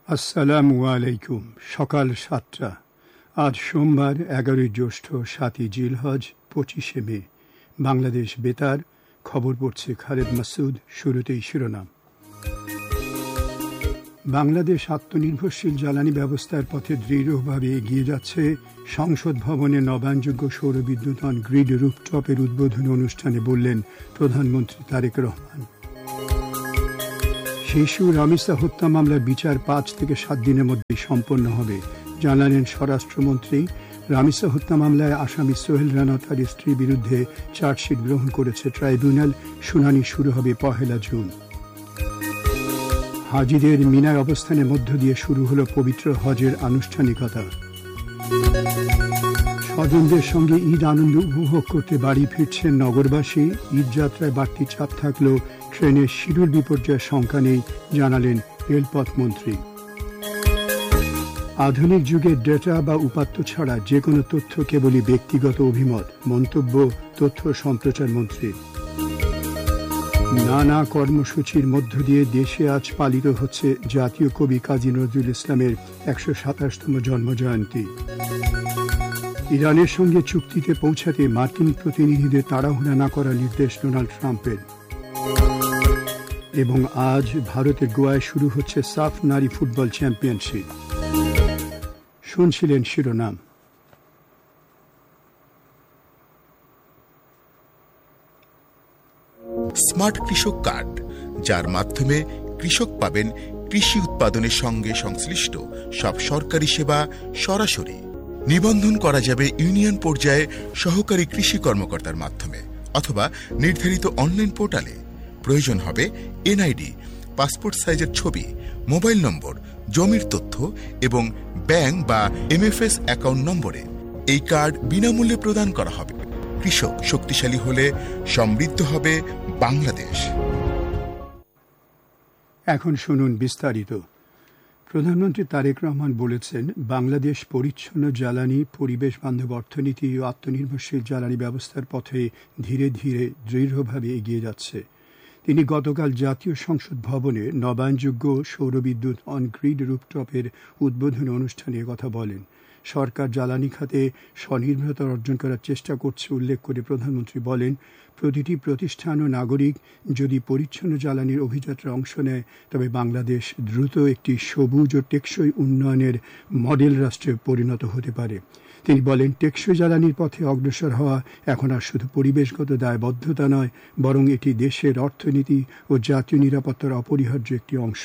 আসসালামু আলাইকুম। সকাল ৭টা। আজ সোমবার ১১ জ্যৈষ্ঠ, ৭ জিলহজ, ২৫ মে। বাংলাদেশ বেতার। খবর পড়ছে খালেদ মাসুদ। শুরুতেই শিরোনাম। বাংলাদেশ আত্মনির্ভরশীল জ্বালানি ব্যবস্থার পথে দৃঢ়ভাবে এগিয়ে যাচ্ছে। সংসদ ভবনে নবায়নযোগ্য সৌরবিদ্যুৎ অন গ্রিড রুফটপের উদ্বোধনী অনুষ্ঠানে বললেন প্রধানমন্ত্রী তারেক রহমান। শিশু রামিসা হত্যা মামলার বিচার ৫ থেকে ৭ দিনের মধ্যে সম্পন্ন হবে, জানালেন স্বরাষ্ট্রমন্ত্রী। রামিসা হত্যা মামলায় আসামি সোহেল রানা তার স্ত্রীর বিরুদ্ধে চার্জশিট গ্রহণ করেছে ট্রাইব্যুনাল। শুনানি শুরু হবে ১ জুন। হাজিদের মিনায় অবস্থানের মধ্য দিয়ে শুরু হলো পবিত্র হজের আনুষ্ঠানিকতা। স্বজনদের সঙ্গে ঈদ আনন্দ উপভোগ করতে বাড়ি ফিরছেন নগরবাসী। ঈদ যাত্রায় বাড়তি চাপ থাকলেও ট্রেনের শিডিউল বিপর্যয়ের শঙ্কা নেই, জানালেন রেলপথ মন্ত্রী। আধুনিক যুগে ডেটা বা উপাত্ত ছাড়া যে কোনো তথ্য কেবলই ব্যক্তিগত অভিমত, মন্তব্য তথ্য সম্প্রচার মন্ত্রী। নানা কর্মসূচির মধ্য দিয়ে দেশে আজ পালিত হচ্ছে জাতীয় কবি কাজী নজরুল ইসলামের ১২৭তম জন্মজয়ন্তী। ইরানের সঙ্গে চুক্তিতে পৌঁছাতে মার্কিন প্রতিনিধিদের তাড়াহুড়া না করার নির্দেশ ডোনাল্ড ট্রাম্পের। এবং আজ ভারতের গোয়ায় শুরু হচ্ছে সাফ নারী ফুটবল চ্যাম্পিয়নশিপ। শুনছিলেন শিরোনাম। স্মার্ট কৃষক কার্ড, যার মাধ্যমে কৃষক পাবেন কৃষি উৎপাদনের সঙ্গে সংশ্লিষ্ট সব সরকারি সেবা সরাসরি। নিবন্ধন করা যাবে ইউনিয়ন পর্যায়ে সহকারী কৃষি কর্মকর্তার মাধ্যমে অথবা নির্ধারিত অনলাইন পোর্টালে। প্রয়োজন হবে এনআইডি, পাসপোর্ট সাইজের ছবি, মোবাইল নম্বর, জমির তথ্য এবং ব্যাংক বা এমএফএস অ্যাকাউন্ট নম্বরে। এই কার্ড বিনামূল্যে প্রদান করা হবে। কৃষক শক্তিশালী হলে সমৃদ্ধ হবে বাংলাদেশ। এখন শুনুন বিস্তারিত। প্রধানমন্ত্রী তারেক রহমান বলেছেন, বাংলাদেশ পরিচ্ছন্ন জ্বালানি, পরিবেশ বান্ধব অর্থনীতি ও আত্মনির্ভরশীল জ্বালানি ব্যবস্থার পথে ধীরে ধীরে দৃঢ়ভাবে এগিয়ে যাচ্ছে। তিনি গতকাল জাতীয় সংসদ ভবনে নবায়নযোগ্য সৌরবিদ্যুৎ অন গ্রিড রুফটপের উদ্বোধনী অনুষ্ঠানে কথা বলেন। সরকার জ্বালানি খাতে স্বনির্ভরতা অর্জন করার চেষ্টা করছে উল্লেখ করে প্রধানমন্ত্রী বলেন, প্রতিটি প্রতিষ্ঠান ও নাগরিক যদি পরিচ্ছন্ন জ্বালানির অভিযাত্রায় অংশ নেয়, তবে বাংলাদেশ দ্রুত একটি সবুজ ও টেকসই উন্নয়নের মডেল রাষ্ট্রে পরিণত হতে পারে। তিনি বলেন, টেকসই জ্বালানির পথে অগ্রসর হওয়া এখন আর শুধু পরিবেশগত দায়বদ্ধতা নয়, বরং এটি দেশের অর্থনীতি ও জাতীয় নিরাপত্তার অপরিহার্য একটি অংশ।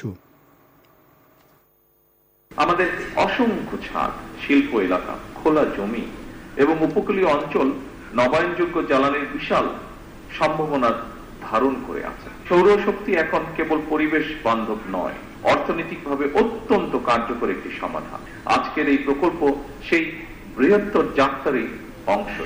আমাদের অসংখ্য ছাদ, শিল্প এলাকা, খোলা জমি এবং উপকূলীয় অঞ্চল নবায়নযোগ্য জ্বালানির বিশাল সম্ভাবনার ধারণ করে আছে। সৌরশক্তি এখন কেবল পরিবেশ বান্ধব নয়, অর্থনৈতিকভাবে অত্যন্ত কার্যকর একটি সমাধান। আজকের এই প্রকল্প সেই বৃহত্তর যাত্রারই অংশ।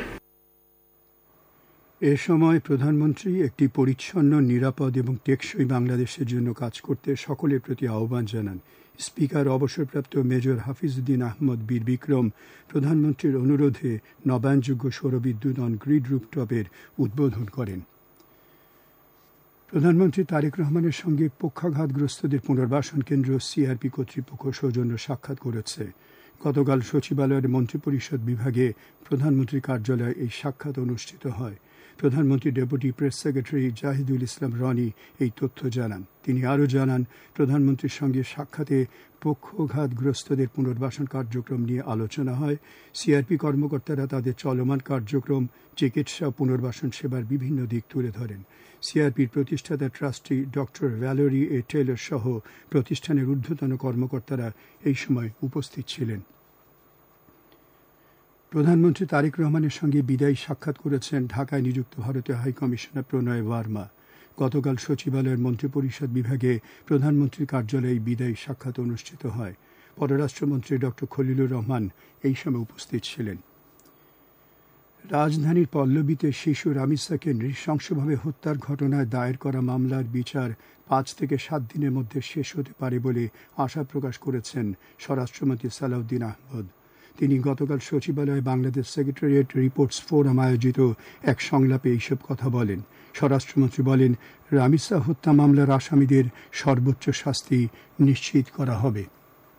এ সময় প্রধানমন্ত্রী একটি পরিচ্ছন্ন, নিরাপদ এবং টেকসই বাংলাদেশের জন্য কাজ করতে সকলের প্রতি আহ্বান জানান। স্পিকার অবসরপ্রাপ্ত মেজর হাফিজউদ্দিন আহমদ বীর বিক্রম প্রধানমন্ত্রীর অনুরোধে নবায়নযোগ্য সৌরবিদ্যুৎ অন গ্রিড রুফটপের উদ্বোধন করেন। প্রধানমন্ত্রী তারেক রহমানের সঙ্গে পক্ষাঘাতগ্রস্তদের পুনর্বাসন কেন্দ্র সিআরপি কর্তৃপক্ষ সৌজন্য সাক্ষাৎ করেছে। গতকাল সচিবালয়ের মন্ত্রিপরিষদ বিভাগে প্রধানমন্ত্রীর কার্যালয়ে এই সাক্ষাৎ অনুষ্ঠিত হয়। প্রধানমন্ত্রী ডেপুটি প্রেস সেক্রেটারি জাহিদুল ইসলাম রনি এই তথ্য জানান। তিনি আরও জানান, প্রধানমন্ত্রীর সঙ্গে সাক্ষাতে পক্ষঘাতগ্রস্তদের পুনর্বাসন কার্যক্রম নিয়ে আলোচনা হয়। সিআরপি কর্মকর্তারা তাদের চলমান কার্যক্রম, চিকিৎসা ও পুনর্বাসন সেবার বিভিন্ন দিক তুলে ধরেন। সিআরপির প্রতিষ্ঠাতা ট্রাস্টি ডক্টর ভ্যালেরি এ টেলর সহ প্রতিষ্ঠানের ঊর্ধ্বতন কর্মকর্তারা এই সময় উপস্থিত ছিলেন। প্রধানমন্ত্রী তারেক রহমানের সঙ্গে বিদায়ী সাক্ষাৎ করেছেন ঢাকায় নিযুক্ত ভারতীয় হাইকমিশনার প্রণয় ভার্মা। গতকাল সচিবালয়ের মন্ত্রিপরিষদ বিভাগে প্রধানমন্ত্রীর কার্যালয়ে বিদায়ী সাক্ষাৎ অনুষ্ঠিত হয়। পররাষ্ট্রমন্ত্রী ডক্টর খলিলুর রহমান এই সময় উপস্থিত ছিলেন। রাজধানীর পল্লবীতে শিশু রামিসাকে নৃশংসভাবে হত্যার ঘটনায় দায়ের করা মামলার বিচার ৫ থেকে ৭ দিনের মধ্যে শেষ হতে পারে বলে আশা প্রকাশ করেছেন স্বরাষ্ট্রমন্ত্রী সালাউদ্দিন আহমদ। তিনি গতকাল সচিবালয়ে বাংলাদেশ সেক্রেটারিয়েট রিপোর্টস ফোরাম আয়োজিত এক সংলাপে এইসব কথা বলেন। স্বরাষ্ট্রমন্ত্রী বলেন, রামিসা হত্যা মামলার আসামিদের সর্বোচ্চ শাস্তি নিশ্চিত করা হবে।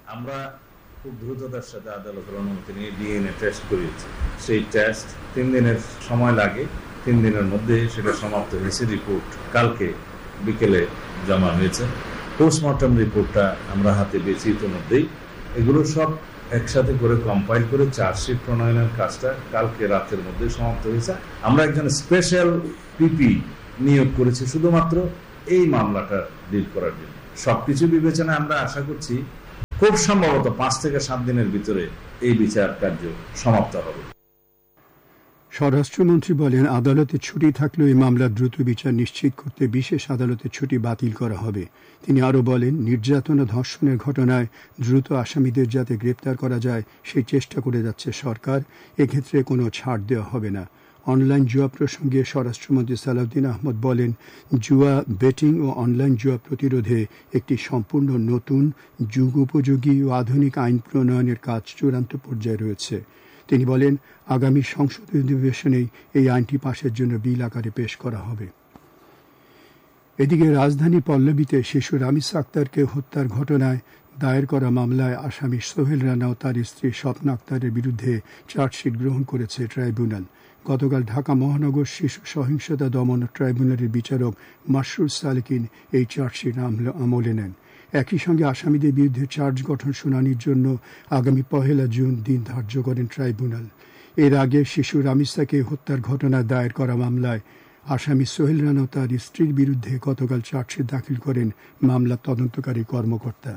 আমরা খুব দ্রুততার সাথে আদালতের অনুমতি নিয়ে ডিএনএ টেস্ট করিয়েছি। সেই টেস্ট 3 দিনের সময় লাগে, 3 দিনের মধ্যে সেটা সমাপ্ত হয়েছে। রিপোর্ট কালকে বিকেলে জমা হয়েছে। পোস্টমর্টম রিপোর্টটা আমরা হাতে পেয়েছি ইতিমধ্যেই। এগুলো সব একসাথে করে কম্পাইল করে চার্জশিট প্রণয়নের কাজটা কালকে রাতের মধ্যে সমাপ্ত হয়েছে। আমরা একজন স্পেশাল পিপি নিয়োগ করেছি শুধুমাত্র এই মামলাটা ডিল করার জন্য। সবকিছু বিবেচনায় আমরা আশা করছি খুব সম্ভবত 5 থেকে 7 দিনের ভিতরে এই বিচার কার্য সমাপ্ত হবে। স্বরাষ্ট্রমন্ত্রী বলেন, আদালতে ছুটি থাকলেও এই মামলার দ্রুত বিচার নিশ্চিত করতে বিশেষ আদালতের ছুটি বাতিল করা হবে। তিনি আরও বলেন, নির্যাতন ও ধর্ষণের ঘটনায় দ্রুত আসামিদের যাতে গ্রেপ্তার করা যায় সেই চেষ্টা করে যাচ্ছে সরকার। এক্ষেত্রে কোনো ছাড় দেওয়া হবে না। অনলাইন জুয়া প্রসঙ্গে স্বরাষ্ট্রমন্ত্রী সালাউদ্দিন আহমদ বলেন, জুয়া, বেটিং ও অনলাইন জুয়া প্রতিরোধে একটি সম্পূর্ণ নতুন যুগোপযোগী ও আধুনিক আইন প্রণয়নের কাজ চূড়ান্ত পর্যায়ে রয়েছে। তিনি বলেন, আগামী সংসদ অধিবেশনেই এই আইনটি পাশের জন্য বিল আকারে পেশ করা হবে। এদিকে রাজধানী পল্লবীতে শিশু রামিস আক্তারকে হত্যার ঘটনায় দায়ের করা মামলায় আসামি সোহেল রানা ও তার স্ত্রী স্বপ্না আক্তারের বিরুদ্ধে চার্জশিট গ্রহণ করেছে ট্রাইব্যুনাল। গতকাল ঢাকা মহানগর শিশু সহিংসতা দমন ট্রাইব্যুনালের বিচারক মাসরুর সালেকিন এই চার্জশিট আমলে নেন। একই সঙ্গে আসামিদের বিরুদ্ধে চার্জ গঠন শুনানির জন্য আগামী 1 জুন দিন ধার্য করেন ট্রাইব্যুনাল। এর আগে শিশু রামিসাকে হত্যার ঘটনায় দায়ের করা মামলায় আসামি সোহেল রানা ও তার স্ত্রীর বিরুদ্ধে গতকাল চার্জশিট দাখিল করেন মামলার তদন্তকারী কর্মকর্তা।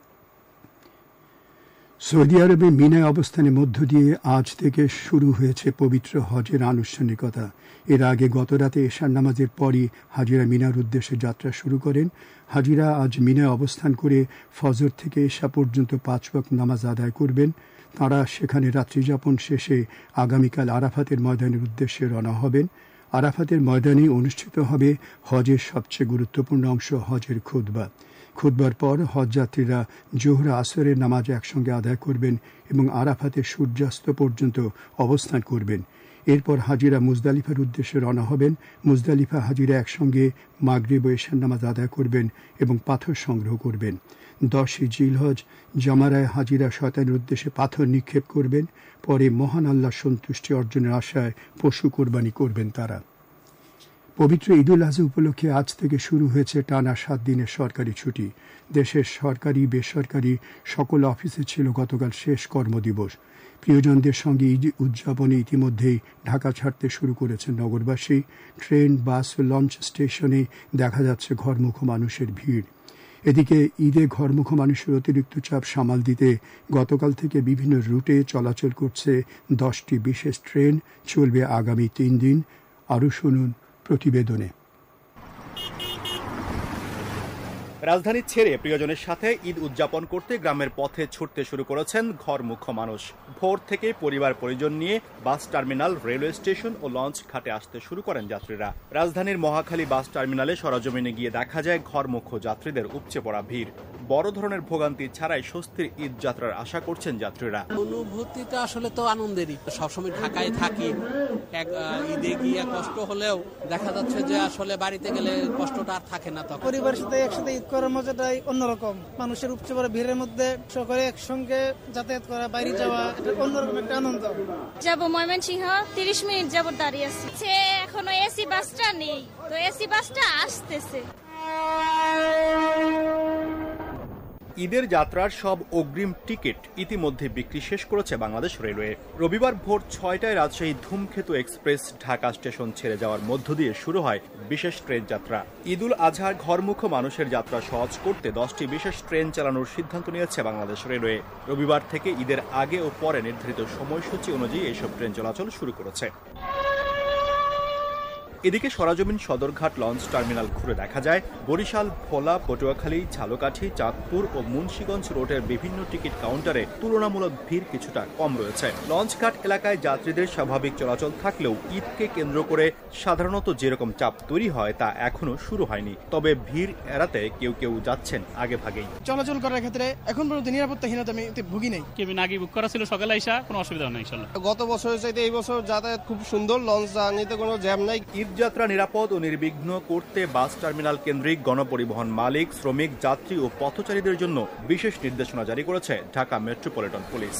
সৌদি আরবে মিনায় অবস্থানের মধ্য দিয়ে আজ থেকে শুরু হয়েছে পবিত্র হজের আনুষ্ঠানিকতা। এর আগে গতরাতে এশার নামাজের পরই হাজিরা মিনার উদ্দেশ্যে যাত্রা শুরু করেন। হাজিরা আজ মিনায় অবস্থান করে ফজর থেকে এশা পর্যন্ত 5 ওয়াক্ত নামাজ আদায় করবেন। তাঁরা সেখানে রাত্রিযাপন শেষে আগামীকাল আরাফাতের ময়দানের উদ্দেশ্যে রওনা হবেন। আরাফাতের ময়দানে অনুষ্ঠিত হবে হজের সবচেয়ে গুরুত্বপূর্ণ অংশ, হজের খুতবা। খুতবার পর হজযাত্রীরা জোহর আসরের নামাজ একসঙ্গে আদায় করবেন এবং আরাফাতে সূর্যাস্ত পর্যন্ত অবস্থান করবেন। এরপর হাজিরা মুজদালিফার উদ্দেশ্যে রওনা হবেন। মুজদালিফা হাজিরা একসঙ্গে মাগরিব ও এশার নামাজ আদায় করবেন এবং পাথর সংগ্রহ করবেন। 10 জিলহজ জামারায় হাজিরা শয়তানের উদ্দেশ্যে পাথর নিক্ষেপ করবেন। পরে মহান আল্লাহর সন্তুষ্টি অর্জনের আশায় পশু কোরবানি করবেন তারা। পবিত্র ঈদুল আজহা উপলক্ষে আজ থেকে শুরু হয়েছে টানা 7 দিনের সরকারি ছুটি। দেশের সরকারি বেসরকারি সকল অফিসে ছিল গতকাল শেষ কর্মদিবস। প্রিয়জনদের সঙ্গে ঈদ উদযাপনে ইতিমধ্যেই ঢাকা ছাড়তে শুরু করেছেন নগরবাসী। ট্রেন, বাস ও লঞ্চ স্টেশনে দেখা যাচ্ছে ঘরমুখো মানুষের ভিড়। এদিকে ঈদে ঘরমুখো মানুষের অতিরিক্ত চাপ সামাল দিতে গতকাল থেকে বিভিন্ন রুটে চলাচল করছে 10টি বিশেষ ট্রেন। চলবে আগামী 3 দিন। আরও শুনুন প্রতিবেদনে। রাজধানী ছেড়ে প্রিয়জনের সাথে ঈদ উদযাপন করতে গ্রামের পথে ছুটতে শুরু করেছেন ঘরমুখো মানুষ। ভোর থেকে পরিবার পরিজন নিয়ে বাস টার্মিনাল, রেলওয়ে স্টেশন ও লঞ্চ ঘাটে আসতে শুরু করেন যাত্রীরা। রাজধানীর মহাখালী বাস টার্মিনালে সরজমিনে গিয়ে দেখা যায় ঘরমুখো যাত্রীদের উপচে পড়া ভিড়। বড় ধরনের ভোগান্তি ছাড়াই স্বস্তির ঈদ যাত্রার আশা করছেন যাত্রীরা। অনুভূতিটা আসলে তো আনন্দেরই। সবসময় ঢাকায় থাকি, ঈদে গিয়ে কষ্ট হলেও দেখা যাচ্ছে যে আসলে বাড়িতে গেলে কষ্টটা আর থাকে না। তখন পরিবারের সাথে একসাথে ঈদ করার মজাটাই অন্যরকম। মানুষের উপচে পড়া ভিড়ের মধ্যে সকলে একসঙ্গে যাতায়াত করা, বাইরে যাওয়া, এটা অন্যরকম একটা আনন্দ। যাবো ময়মনসিংহ, 30 মিনিট যাবত দাঁড়িয়ে আছি। এখনো এসি বাসটা নেই, তো এসি বাসটা আসতেছে। ঈদের যাত্রার সব অগ্রিম টিকিট ইতিমধ্যে বিক্রি শেষ করেছে বাংলাদেশ রেলওয়ে। রবিবার ভোর 6টায় রাজশাহী ধূমকেতু এক্সপ্রেস ঢাকা স্টেশন ছেড়ে যাওয়ার মধ্য দিয়ে শুরু হয় বিশেষ ট্রেন যাত্রা। ঈদুল আজহার ঘরমুখো মানুষের যাত্রা সহজ করতে 10টি বিশেষ ট্রেন চালানোর সিদ্ধান্ত নিয়েছে বাংলাদেশ রেলওয়ে। রবিবার থেকে ঈদের আগে ও পরে নির্ধারিত সময়সূচি অনুযায়ী এইসব ট্রেন চলাচল শুরু করেছে। এদিকে সরেজমিন সদরঘাট লঞ্চ টার্মিনাল ঘুরে দেখা যায় বরিশাল, ভোলা, পটুয়াখালী, ঝালকাঠি, চাঁদপুর ও মুন্সিগঞ্জ রোডের বিভিন্ন টিকিট কাউন্টারে তুলনামূলক ভিড় কিছুটা কম রয়েছে। লঞ্চঘাট এলাকায় যাত্রীদের স্বাভাবিক চলাচল থাকলেও ঈদকে কেন্দ্র করে সাধারণত যেরকম চাপ তৈরি হয় তা এখনো শুরু হয়নি। তবে ভিড় এড়াতে কেউ কেউ যাচ্ছেন আগে ভাগেই। চলাচল করার ক্ষেত্রে এখন পর্যন্ত নিরাপত্তাহীনতা আমি ভুগি নেই। কেবিন আগে বুক করা ছিল, সকালে আইসা কোনো অসুবিধা নেই ইনশাআল্লাহ। গত বছরের চাইতে এই বছর যাতায়াত খুব সুন্দর, লঞ্চ জার্নিতে কোনো জ্যাম নাই। ঈদ শীতযাত্রা নিরাপদ ও নির্বিঘ্ন করতে বাস টার্মিনাল কেন্দ্রিক গণপরিবহন মালিক, শ্রমিক, যাত্রী ও পথচারীদের জন্য বিশেষ নির্দেশনা জারি করেছে ঢাকা মেট্রোপলিটন পুলিশ।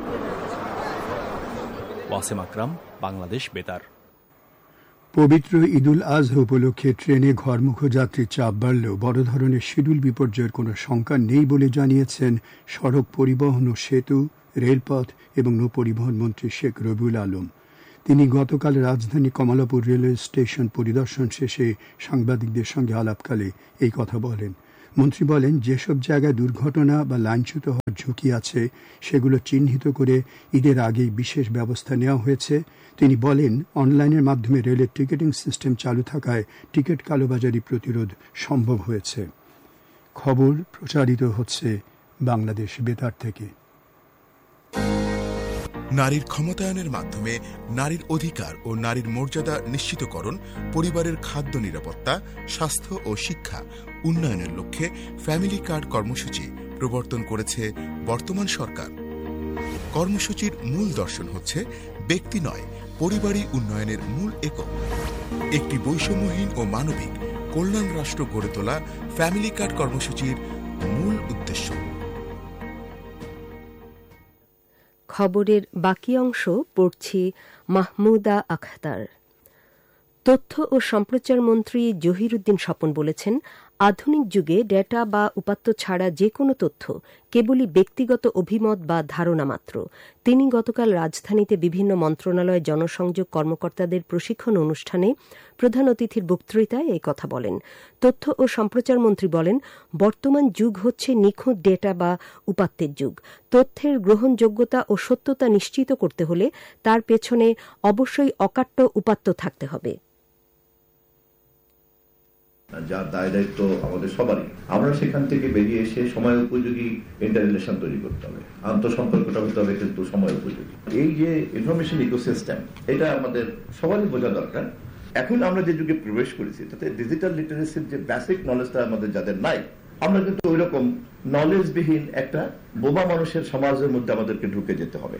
ওয়াসিম আকরাম, বাংলাদেশ বেতার। পবিত্র ঈদুল আজহা উপলক্ষে ট্রেনে ঘরমুখ যাত্রীর চাপ বাড়লেও বড় ধরনের শিডিউল বিপর্যয়ের কোনো শঙ্কা নেই বলে জানিয়েছেন সড়ক পরিবহন ও সেতু, রেলপথ এবং নৌপরিবহন মন্ত্রী শেখ রবিউল আলম। তিনি গতকাল রাজধানী কমলাপুর রেলওয়ে স্টেশন পরিদর্শন শেষে সাংবাদিকদের সঙ্গে আলাপকালে এই কথা বলেন। মন্ত্রী বলেন, যেসব জায়গায় দুর্ঘটনা বা লাইনচ্যুত হওয়ার ঝুঁকি আছে সেগুলো চিহ্নিত করে ঈদের আগেই বিশেষ ব্যবস্থা নেওয়া হয়েছে। তিনি বলেন, অনলাইনের মাধ্যমে রেলের টিকিটিং সিস্টেম চালু থাকায় টিকিট কালোবাজারি প্রতিরোধ সম্ভব হয়েছে। খবর প্রচারিত হচ্ছে বাংলাদেশ বেতার থেকে। নারীর ক্ষমতায়নের মাধ্যমে নারীর অধিকার ও নারীর মর্যাদা নিশ্চিতকরণ, পরিবারের খাদ্য নিরাপত্তা, স্বাস্থ্য ও শিক্ষা উন্নয়নের লক্ষ্যে ফ্যামিলি কার্ড কর্মসূচি প্রবর্তন করেছে বর্তমান সরকার। কর্মসূচির মূল দর্শন হচ্ছে ব্যক্তি নয়, পরিবারই উন্নয়নের মূল একক। একটি বৈষম্যহীন ও মানবিক কল্যাণ রাষ্ট্র গড়ে তোলা ফ্যামিলি কার্ড কর্মসূচির মূল উদ্দেশ্য। খবরের বাকি অংশ পড়ছি মাহমুদা আখতার। তথ্য ও সম্প্রচার মন্ত্রী জহিরুদ্দিন স্বপন বলেছেন, আধুনিক যুগে ডেটা বা উপাত্ত ছাড়া যে কোনো তথ্য কেবলই ব্যক্তিগত অভিমত বা ধারণা মাত্র। তিনি গতকাল রাজধানীতে বিভিন্ন মন্ত্রণালয় জনসংযোগ কর্মকর্তাদের প্রশিক্ষণ অনুষ্ঠানে প্রধান অতিথির বক্তৃতায় এই কথা বলেন। তথ্য ও সম্প্রচার মন্ত্রী বলেন, বর্তমান যুগ হচ্ছে নিখুঁত ডেটা বা উপাত্তের যুগ। তথ্যের গ্রহণযোগ্যতা ও সত্যতা নিশ্চিত করতে হলে তার পেছনে অবশ্যই অকাট্য উপাত্ত থাকতে হবে। যার দায় দায়িত্ব আমাদের সবারই, আমরা সেখান থেকে বেরিয়ে এসে সময় উপযোগী ইন্টাররিলেশন তৈরি করতে হবে, আন্তঃসম্পর্কটা হতে হবে কিন্তু সময় উপযোগী। এই যে ইনফরমেশন ইকোসিস্টেম, এটা আমাদের সবারই বোঝা দরকার। এখন আমরা যে যুগে প্রবেশ করেছি তাতে ডিজিটাল লিটারেসির যে বেসিক নলেজটা আমাদের যাদের নাই, আমরা কিন্তু ওই রকম নলেজবিহীন একটা বোমা মানুষের সমাজের মধ্যে আমাদেরকে ঢুকে যেতে হবে।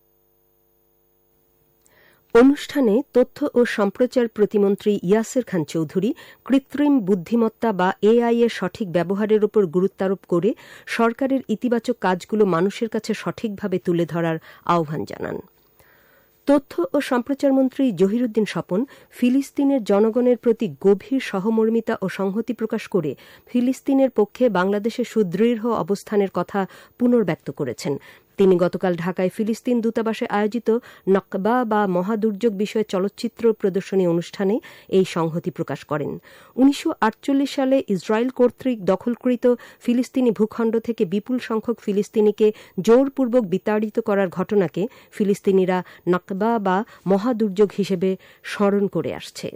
অনুষ্ঠানে তথ্য ও সম্প্রচার প্রতিমন্ত্রী ইয়াসের খান চৌধুরী কৃত্রিম বুদ্ধিমত্তা বা এআই এর সঠিক ব্যবহারের উপর গুরুত্বারোপ করে সরকারের ইতিবাচক কাজগুলো মানুষের কাছে সঠিকভাবে তুলে ধরার আহ্বান জানান। তথ্য ও সম্প্রচার মন্ত্রী জহিরুদ্দিন স্বপন ফিলিস্তিনের জনগণের প্রতি গভীর সহমর্মিতা ও সংহতি প্রকাশ করে ফিলিস্তিনের পক্ষে বাংলাদেশের সুদৃঢ় অবস্থানের কথা পুনর্ব্যক্ত করেছেন। তিনি গতকাল ঢাকায় ফিলিস্তিন দূতাবাসে আয়োজিত নকবা বা মহাদুর্যোগ বিষয়ে চলচ্চিত্র প্রদর্শনী অনুষ্ঠানে এই সংহতি প্রকাশ করেন। 1948 সালে ইসরায়েল কর্তৃক দখলকৃত ফিলিস্তিনি ভূখণ্ড থেকে বিপুল সংখ্যক ফিলিস্তিনিকে জোরপূর্বক বিতাড়িত করার ঘটনাকে ফিলিস্তিনিরা নকবা বা মহাদুর্যোগ হিসেবে স্মরণ করে আসছে।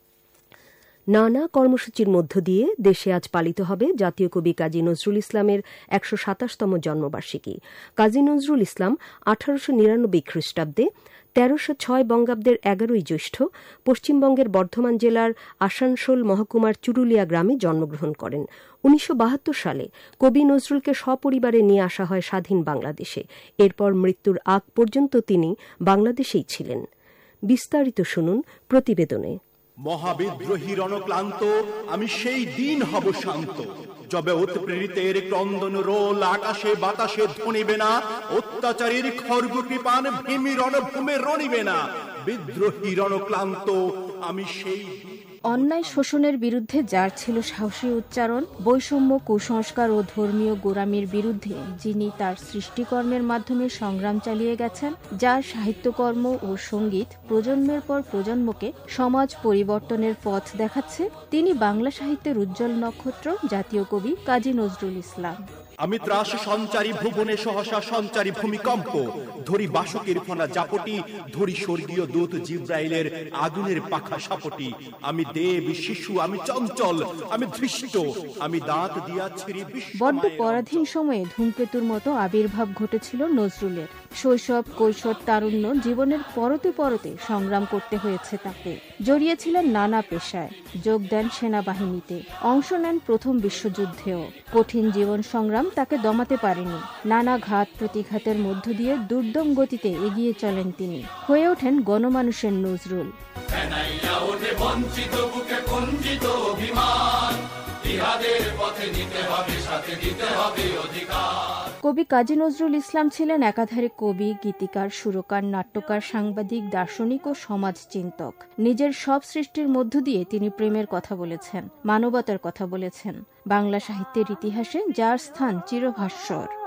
নানা কর্মসূচির মধ্য দিয়ে দেশে আজ পালিত হবে জাতীয় কবি কাজী নজরুল ইসলামের 127তম জন্মবার্ষিকী। কাজী নজরুল ইসলাম 1899 খ্রিস্টাব্দে 1306 বঙ্গাব্দের 11ই জ্যৈষ্ঠ পশ্চিমবঙ্গের বর্ধমান জেলার আসানসোল মহকুমার চুরুলিয়া গ্রামে জন্মগ্রহণ করেন। 1972 সালে কবি নজরুলকে সপরিবারে নিয়ে আসা হয় স্বাধীন বাংলাদেশে। এরপর মৃত্যুর আগ পর্যন্ত তিনি বাংলাদেশেই ছিলেন। বিস্তারিত শুনুন প্রতিবেদনে। মহাবিদ্রোহী রণক্লান্ত আমি সেই দিন হব শান্ত, যবে উৎপ্রেরিতের ক্রন্দন রোল আকাশে বাতাসে ধ্বনিবে না, অত্যাচারীর খর্গ কৃপান ভূমি রণভূমে রণিবে না। বিদ্রোহী রণক্লান্ত আমি সেই। অন্যায় শোষণের বিরুদ্ধে যার ছিল সাহসী উচ্চারণ, বৈষম্য, কুসংস্কার ও ধর্মীয় গোঁড়ামির বিরুদ্ধে যিনি তার সৃষ্টিকর্মের মাধ্যমে সংগ্রাম চালিয়ে গেছেন, যার সাহিত্যকর্ম ও সঙ্গীত প্রজন্মের পর প্রজন্মকে সমাজ পরিবর্তনের পথ দেখাচ্ছে, তিনি বাংলা সাহিত্যের উজ্জ্বল নক্ষত্র জাতীয় কবি কাজী নজরুল ইসলাম। আমি ত্রাস সঞ্চারী ভুবনে সহসা সঞ্চারী ভূমিকম্প, ধরি বাসকের ফনা জাপটি, ধরি স্বর্গীয় দূত জিব্রাইলের আগুনের পাখা সাপটি। আমি দেব শিশু, আমি চঞ্চল, আমি ধৃষ্ট, আমি দাঁত দিয়া ছিঁড়ি। বড্ড পরাধীন সময়ে ধূমকেতুর মতো আবির্ভাব ঘটেছিল নজরুলের। শৈশব, কৈশোর, তারুণ্য জীবনের পরতে পরতে সংগ্রাম করতে হয়েছে তাকে। জড়িয়েছিলেন নানা পেশায়, যোগ দেন সেনাবাহিনীতে, অংশ নেন প্রথম বিশ্বযুদ্ধেও। কঠিন জীবন সংগ্রাম ইসলাম তাকে দমাতে পারেনি। নানা ঘাত প্রতিঘাতের মধ্য দিয়ে দুর্দম গতিতে এগিয়ে চলেন তিনি, হয়ে ওঠেন গণমানুষের নজরুল। কবি কাজী নজরুল ইসলাম ছিলেন একাধারে কবি, গীতিকার, সুরকার, নাট্যকার, সাংবাদিক, দার্শনিক ও সমাজচিন্তক। নিজের সব সৃষ্টির মধ্য দিয়ে তিনি প্রেমের কথা বলেছেন, মানবতার কথা বলেছেন, বাংলা সাহিত্যের ইতিহাসে যার স্থান চিরভাস্বর।